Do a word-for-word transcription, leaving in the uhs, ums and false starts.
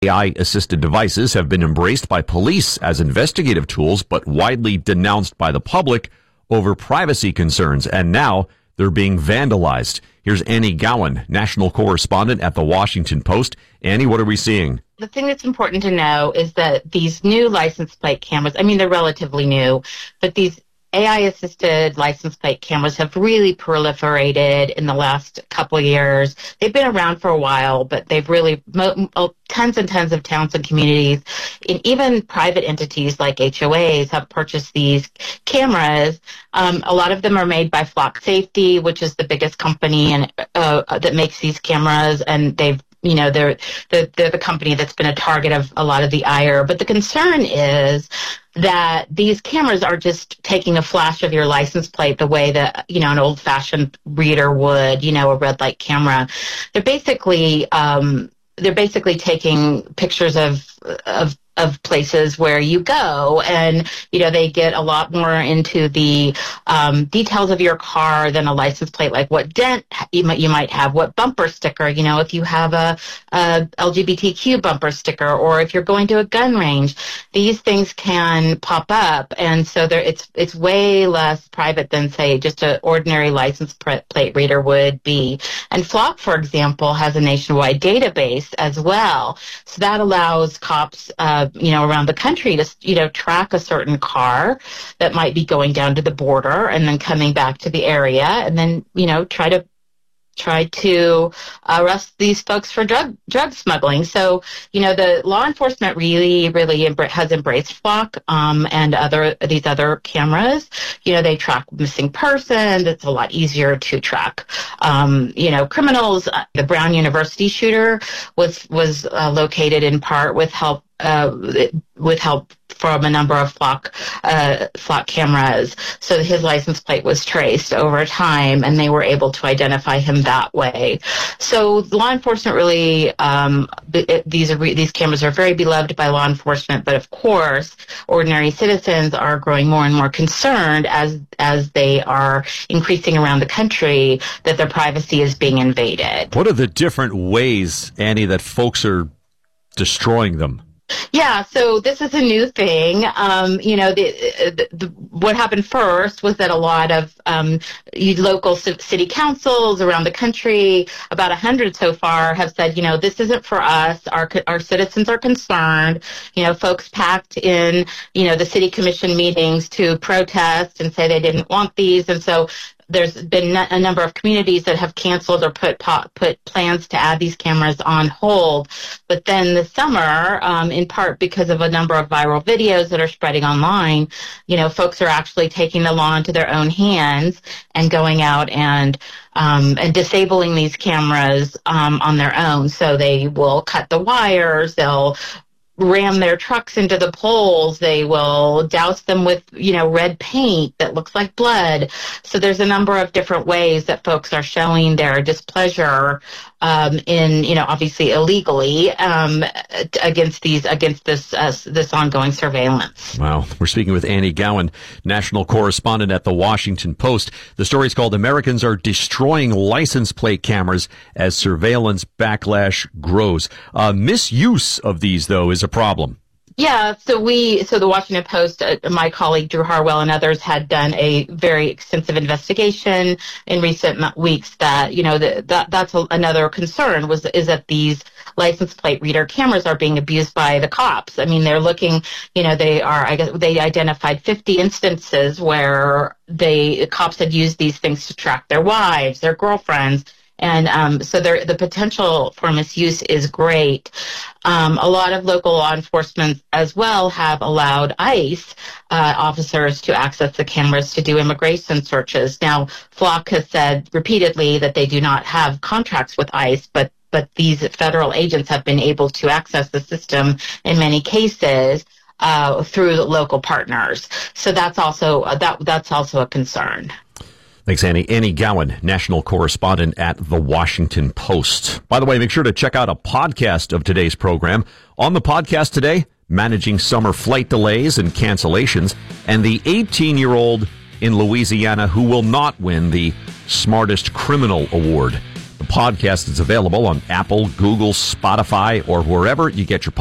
A I-assisted devices have been embraced by police as investigative tools, but widely denounced by the public over privacy concerns, and now they're being vandalized. Here's Annie Gowan, national correspondent at The Washington Post. Annie, what are we seeing? The thing that's important to know is that these new license plate cameras, I mean, they're relatively new, but these A I-assisted license plate cameras have really proliferated in the last couple of years. They've been around for a while, but they've really, mo- tons and tons of towns and communities, and even private entities like H O As have purchased these cameras. Um, a lot of them are made by Flock Safety, which is the biggest company and uh, that makes these cameras, and they've You know, they're, they're, they're the company that's been a target of a lot of the ire. But the concern is that these cameras are just taking a flash of your license plate the way that, you know, an old-fashioned reader would, you know, a red light camera. They're basically, um, they're basically taking pictures of, of, of places where you go, and, you know, they get a lot more into the um, details of your car than a license plate, like what dent you might, you might have, what bumper sticker, you know, if you have a, a L G B T Q bumper sticker, or if you're going to a gun range, these things can pop up, and so there, it's it's way less private than, say, just an ordinary license plate reader would be. And Flock, for example, has a nationwide database as well, so that allows cops uh, you know, around the country to, you know, track a certain car that might be going down to the border and then coming back to the area, and then, you know, try to try to arrest these folks for drug drug smuggling. So, you know, the law enforcement really, really embra- has embraced Flock um, and other these other cameras. You know, they track missing persons. It's a lot easier to track, um, you know, criminals. The Brown University shooter was was uh, located in part with help uh, with help from a number of Flock uh, Flock cameras. So his license plate was traced over time, and they were able to identify him that way. So law enforcement really, um, it, these are these cameras are very beloved by law enforcement, but of course, ordinary citizens are growing more and more concerned as as they are increasing around the country that their privacy is being invaded. What are the different ways, Annie, that folks are destroying them? Yeah, so this is a new thing. Um, you know, the, the, the, what happened first was that a lot of um, local city councils around the country, about a hundred so far, have said, you know, this isn't for us. Our our citizens are concerned. You know, folks packed in, you know, the city commission meetings to protest and say they didn't want these, and so there's been a number of communities that have canceled or put put plans to add these cameras on hold. But then this summer, um, in part because of a number of viral videos that are spreading online, you know, folks are actually taking the law into their own hands and going out and um, and disabling these cameras um, on their own. So they will cut the wires, they'll ram their trucks into the poles, they will douse them with, you know, red paint that looks like blood. So there's a number of different ways that folks are showing their displeasure um, in, you know, obviously illegally um, against these, against this, uh, this ongoing surveillance. Wow. We're speaking with Annie Gowan, national correspondent at The Washington Post. The story is called "Americans Are Destroying License Plate Cameras as Surveillance Backlash Grows." Uh, misuse of these, though, is a problem. Yeah, so we, so the Washington Post, uh, my colleague Drew Harwell and others had done a very extensive investigation in recent weeks that, you know, the, that that's a, another concern was, is that these license plate reader cameras are being abused by the cops. I mean, they're looking, you know, they are, I guess they identified fifty instances where they, cops had used these things to track their wives, their girlfriends. And um, so there, the potential for misuse is great. Um, a lot of local law enforcement as well have allowed ICE uh, officers to access the cameras to do immigration searches. Now, Flock has said repeatedly that they do not have contracts with ICE, but but these federal agents have been able to access the system in many cases uh, through local partners. So that's also uh, that that's also a concern. Thanks, Annie. Annie Gowan, national correspondent at The Washington Post. By the way, make sure to check out a podcast of today's program. On the podcast today, managing summer flight delays and cancellations, and the eighteen-year-old in Louisiana who will not win the Smartest Criminal Award. The podcast is available on Apple, Google, Spotify, or wherever you get your